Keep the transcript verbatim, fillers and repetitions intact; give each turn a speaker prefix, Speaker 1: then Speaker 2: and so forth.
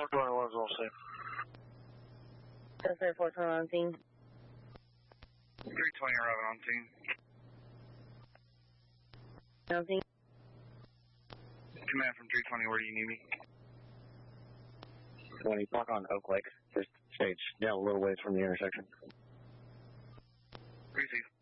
Speaker 1: four twenty-one is all safe.
Speaker 2: That's right, four twenty on scene.
Speaker 3: three twenty arriving on scene.
Speaker 2: On scene.
Speaker 3: Command from three twenty, where do you need me?
Speaker 4: twenty, park on Oak Lake. Just stage down a little ways from the intersection.
Speaker 3: Receive.